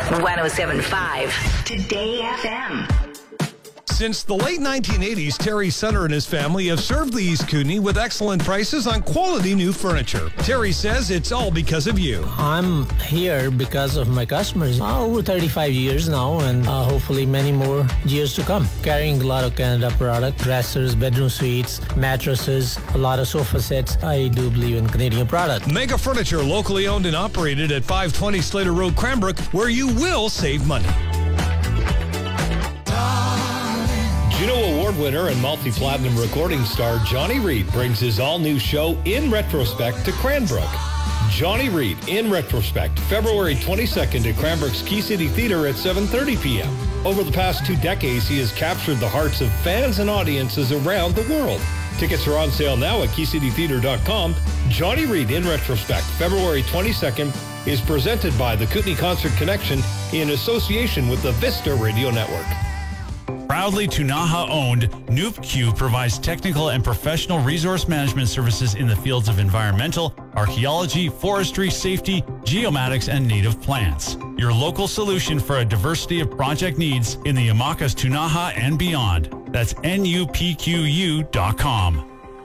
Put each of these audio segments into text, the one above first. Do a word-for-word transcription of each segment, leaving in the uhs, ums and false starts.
one oh seven point five Today F M. Since the late nineteen eighties, Terry Sutter and his family have served the East Kootenay with excellent prices on quality new furniture. Terry says it's all because of you. I'm here because of my customers. Uh, over thirty-five years now, and uh, hopefully many more years to come. Carrying a lot of Canada product, dressers, bedroom suites, mattresses, a lot of sofa sets. I do believe in Canadian product. Mega Furniture, locally owned and operated at five twenty Slater Road, Cranbrook, where you will save money. Juno Award winner and multi-platinum recording star Johnny Reid brings his all-new show In Retrospect to Cranbrook. Johnny Reid In Retrospect, February twenty-second at Cranbrook's Key City Theatre at seven thirty p.m. Over the past two decades, he has captured the hearts of fans and audiences around the world. Tickets are on sale now at key city theatre dot com. Johnny Reid In Retrospect, February twenty-second, is presented by the Kootenay Concert Connection in association with the Vista Radio Network. Proudly Ktunaxa-owned, NoopQ provides technical and professional resource management services in the fields of environmental, archaeology, forestry, safety, geomatics, and native plants. Your local solution for a diversity of project needs in the Yamakas, Ktunaxa, and beyond. That's N U P Q U dot com.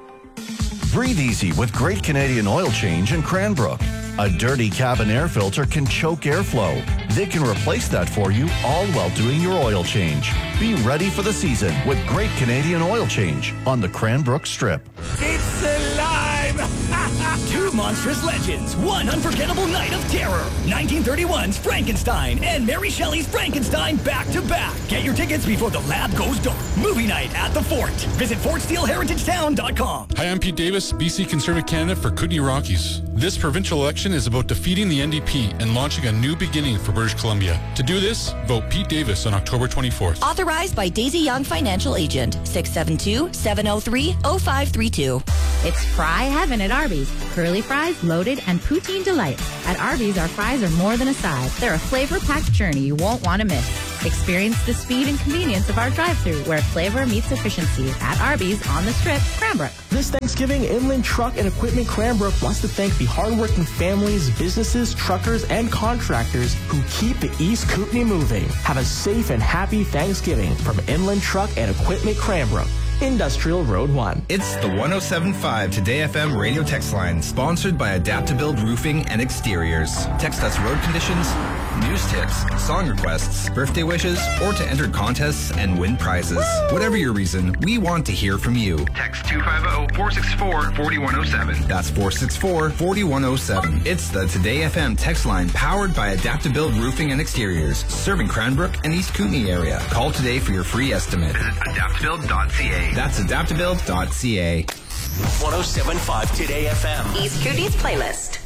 Breathe easy with Great Canadian Oil Change in Cranbrook. A dirty cabin air filter can choke airflow. They can replace that for you, all while doing your oil change. Be ready for the season with Great Canadian Oil Change on the Cranbrook Strip. It's alive! Two monstrous legends, one unforgettable night of terror. nineteen thirty-one's Frankenstein and Mary Shelley's Frankenstein back to back. Get your tickets before the lab goes dark. Movie night at the Fort. Visit fort steele heritage town dot com. Hi, I'm Pete Davis, B C Conservative candidate for Kootenay Rockies. This provincial election is about defeating the N D P and launching a new beginning for British Columbia. To do this, vote Pete Davis on October twenty-fourth. Authorized by Daisy Young Financial Agent, six seven two, seven oh three, oh five three two. It's fry heaven at Arby's. Curly fries, loaded, and poutine delight. At Arby's, our fries are more than a side. They're a flavor-packed journey you won't want to miss. Experience the speed and convenience of our drive-thru, where flavor meets efficiency. At Arby's on the Strip, Cranbrook. This Thanksgiving, Inland Truck and Equipment Cranbrook wants to thank the hardworking families, businesses, truckers, and contractors who keep the East Kootenay moving. Have a safe and happy Thanksgiving from Inland Truck and Equipment Cranbrook. Industrial Road one. It's the one oh seven point five Today F M radio text line, sponsored by Adaptabuild Roofing and Exteriors. Text us road conditions, news tips, song requests, birthday wishes, or to enter contests and win prizes. Woo! Whatever your reason, we want to hear from you. Text two five zero, four six four, four one zero seven. That's four six four, four one zero seven. It's the Today F M text line, powered by Adaptabuild Roofing and Exteriors, serving Cranbrook and East Kootenay area. Call today for your free estimate. Visit adaptabuild dot c a. That's adaptabuild dot c a. one oh seven point five Today F M. East Kootenay's playlist.